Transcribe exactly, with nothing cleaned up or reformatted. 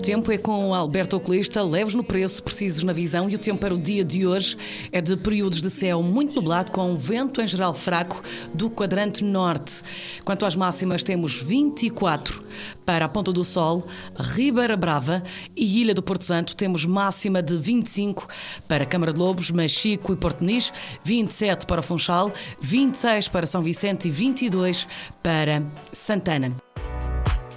tempo é com o Alberto Oculista, leves no preço, precisos na visão, e o tempo para o dia de hoje é de períodos de céu muito nublado, com vento em geral fraco do quadrante norte. Quanto às máximas, temos vinte e quatro para a Ponta do Sol, Ribeira Brava e Ilha do Porto Santo. Temos máxima de vinte e cinco para Câmara de Lobos, Machico e Porto Nis, vinte e sete para Funchal, vinte e seis para São Vicente e vinte e dois para Santana.